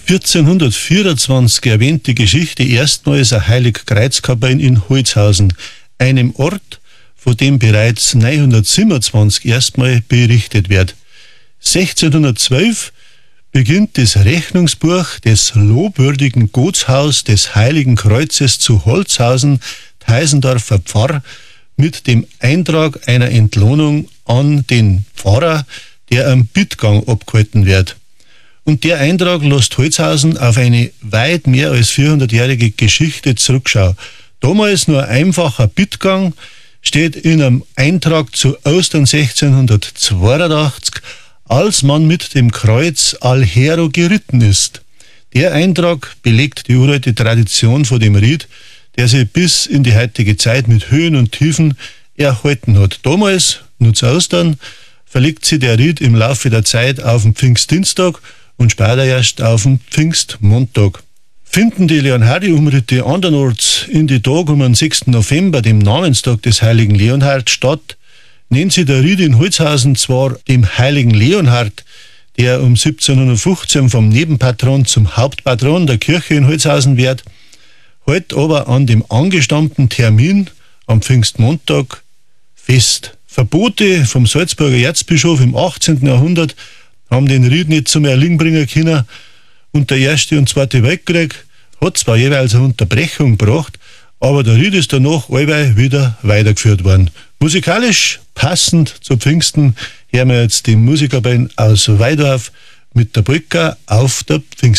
1424 erwähnt die Geschichte erstmals eine Heiligkreuzkapelle in Holzhausen, einem Ort, von dem bereits 927 erstmal berichtet wird. 1612 beginnt das Rechnungsbuch des lobwürdigen Gutshaus des Heiligen Kreuzes zu Holzhausen, Teisendorfer Pfarr, mit dem Eintrag einer Entlohnung an den Pfarrer, der am Bittgang abgehalten wird. Und der Eintrag lässt Holzhausen auf eine weit mehr als 400-jährige Geschichte zurückschauen. Damals nur ein einfacher Bittgang, steht in einem Eintrag zu Ostern 1682, als man mit dem Kreuz allhero geritten ist. Der Eintrag belegt die uralte Tradition von dem Ried, der sich bis in die heutige Zeit mit Höhen und Tiefen erhalten hat. Damals, nur zu Ostern, verlegt sich der Ried im Laufe der Zeit auf den Pfingstdienstag und später erst auf den Pfingstmontag. Finden die Leonhardi-Umritte andernorts in die Tage um den 6. November, dem Namenstag des heiligen Leonhard, statt, nennt sich der Ried in Holzhausen zwar dem heiligen Leonhard, der um 1715 vom Nebenpatron zum Hauptpatron der Kirche in Holzhausen wird, halt aber an dem angestammten Termin am Pfingstmontag fest. Verbote vom Salzburger Erzbischof im 18. Jahrhundert haben den Ried nicht zum Erliegen bringen können, und der Erste und Zweite Weltkrieg hat zwar jeweils eine Unterbrechung gebracht, aber der Ried ist danach allweil wieder weitergeführt worden. Musikalisch passend zu Pfingsten hören wir jetzt die Musikerband aus Weidorf mit der Polka auf der Pfingst.